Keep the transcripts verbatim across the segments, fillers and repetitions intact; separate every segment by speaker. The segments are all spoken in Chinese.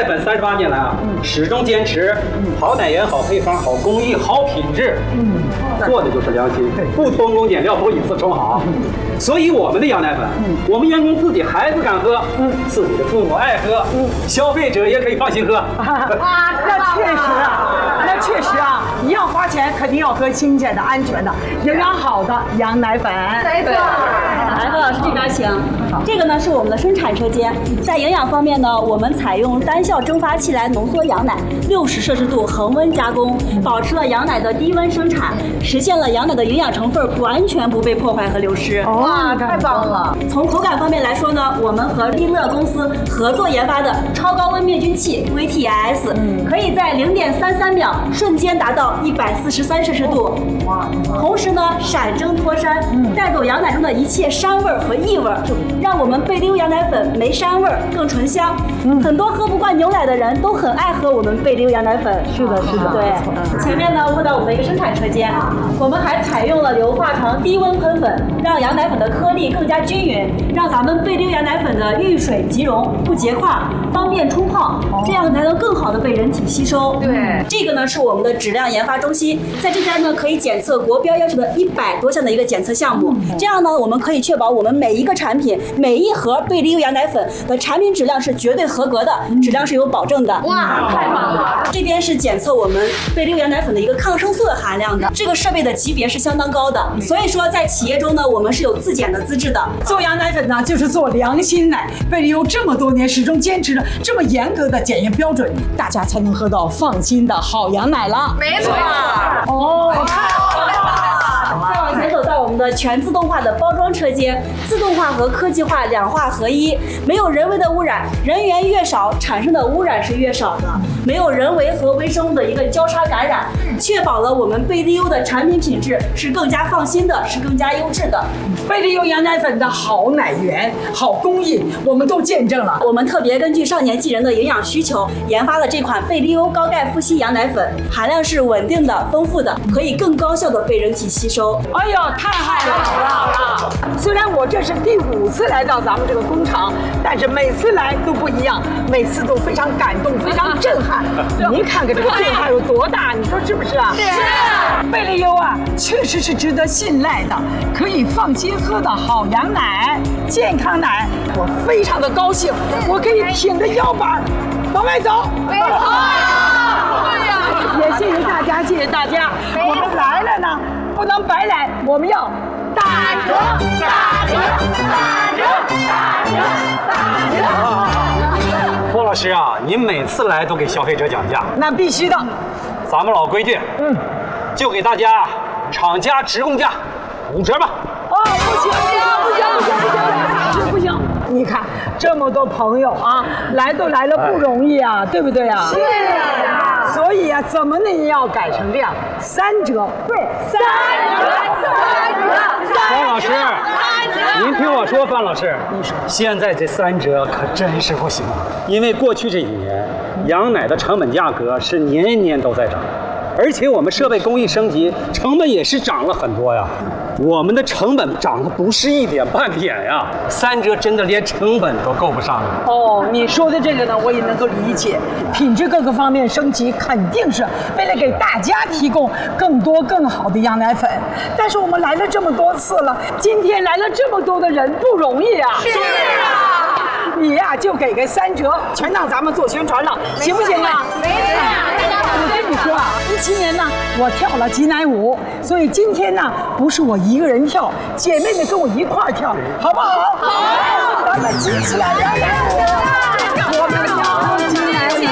Speaker 1: 奶粉三十八年来啊，始终坚持好奶源、好配方、好工艺、好品质，嗯，做的就是良心，不偷工减料，不以次充好。所以我们的羊奶粉，我们员工自己孩子敢喝，嗯，自己的父母爱喝，嗯，消费者也可以放心喝。
Speaker 2: 啊，那确实啊，那确实啊，一样花钱，肯定要喝新鲜的、安全的、营养好的羊奶粉。
Speaker 3: 没错。来，何老师这边请。这个呢是我们的生产车间，在营养方面呢，我们采用单效蒸发器来浓缩羊奶，六十摄氏度恒温加工，保持了羊奶的低温生产，实现了羊奶的营养成分完全不被破坏和流失。
Speaker 2: 哇，太棒了！
Speaker 3: 从口感方面来说呢，我们和利乐公司合作研发的超高温灭菌器 V T S， 可以在零点三三秒瞬间达到一百四十三摄氏度，同时呢闪蒸脱膻，带走羊奶中的一切膻味和异味，让我们贝利优羊奶粉没膻味更醇香。很多喝不惯牛奶的人都很爱喝我们贝利优羊奶粉。
Speaker 2: 是的，是的，
Speaker 3: 对。前面呢问到我们的一个生产车间，我们还采用了硫化床低温喷粉，让羊奶粉的颗粒更加均匀，让咱们贝利优羊奶粉的遇水即溶，不结块，方便冲泡，这样才能更好的被人体吸收。
Speaker 2: 对，
Speaker 3: 这个呢是我们的质量研发中心，在这边呢可以检测国标要求的一百多项的一个检测项目，这样呢我们可以确保我们每一个产品、每一盒贝利优羊奶粉的产品质量是绝对合格的，质量是有保证的。
Speaker 2: 哇，太棒了！
Speaker 3: 这边是检测我们贝利优羊奶粉的一个抗生素的含量的，这个设备的级别是相当高的，所以说在企业中呢，我们是有自检的资质的。
Speaker 2: 做羊奶粉呢，就是做良心奶。贝利优这么多年始终坚持着这么严格的检验标准，大家才能喝到放心的好羊奶了。
Speaker 4: 没错。
Speaker 2: 哦，
Speaker 3: 再往前走到我们的全自动化的包装车间，自动化和科技化两化合一，没有人为的污染，人员越少，产生的污染是越少的，没有人为和微生物的一个交叉感染，确保了我们贝利优的产品品质是更加放心的，是更加优质的。
Speaker 2: 贝利优羊奶粉的好奶源、好工艺，我们都见证了。
Speaker 3: 我们特别根据少年纪人的营养需求，研发了这款贝利优高钙富硒羊奶粉，含量是稳定的、丰富的，可以更高效的被人体吸收。
Speaker 2: 哎呦，太好了，好了好了！虽然我这是第五次来到咱们这个工厂，但是每次来都不一样，每次都非常感动，非常震撼。您看看这个震撼有多大，你说是不是啊？是。贝利优啊，确实是值得信赖的，可以放心喝的好羊奶、健康奶。我非常的高兴，我可以挺着腰板往外走。
Speaker 4: 没错。对呀。
Speaker 2: 也谢谢大家，谢谢大家。我们来了呢，不能白来，我们要打折，打折，打折，打折，打折。
Speaker 1: 郭老师啊，您每次来都给消费者讲价，
Speaker 2: 那必须的。
Speaker 1: 咱们老规矩，嗯，就给大家厂家直供价五折吧。
Speaker 2: 哦，不行，不行，不行，不行，不行！你看这么多朋友啊，来都来了不容易啊，对不对啊？是啊。所以啊，怎么呢也要改成这样，三折。对，三折，三折，
Speaker 1: 范老师，您听我说，范老师，现在这三折可真是不行，因为过去这几年，羊奶的成本价格是年年都在涨。而且我们设备工艺升级，成本也是涨了很多呀。我们的成本涨的不是一点半点呀，三折真的连成本都够不上了。
Speaker 2: 哦，你说的这个呢，我也能够理解。品质各个方面升级，肯定是为了给大家提供更多更好的羊奶粉。但是我们来了这么多次了，今天来了这么多的人，不容易啊。
Speaker 4: 是啊。
Speaker 2: 你呀、啊，就给个三折，全当咱们做宣传了，行不行啊？
Speaker 4: 没事啊。
Speaker 2: 我跟你说啊，一七年呢，我跳了挤奶舞，所以今天呢，不是我一个人跳，姐妹们跟我一块儿跳，好不好？好，咱们挤起来摇奶舞，我们跳挤奶舞，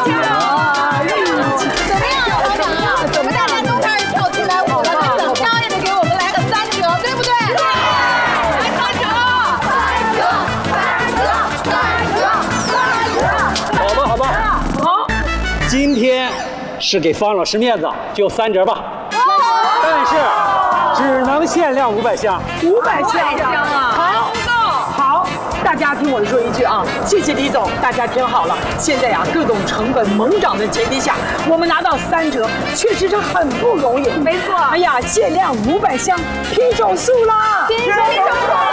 Speaker 4: 怎么样，老板啊？怎么大家都开始跳挤奶舞了？那怎么着也得给我们来个三折，对不对？对，来三折，三折，三折，三折，三折。
Speaker 1: 好吧，好吧，
Speaker 2: 好，
Speaker 1: 今天是给方老师面子，就三折吧。但是只能限量五百箱。
Speaker 2: 五百箱啊！好，好，大家听我说一句啊，谢谢李总，大家听好了。现在呀、啊，各种成本猛涨的前提下，我们拿到三折，确实是很不容易。
Speaker 4: 没错。
Speaker 2: 哎呀，限量五百箱，拼手速啦！
Speaker 4: 拼手速！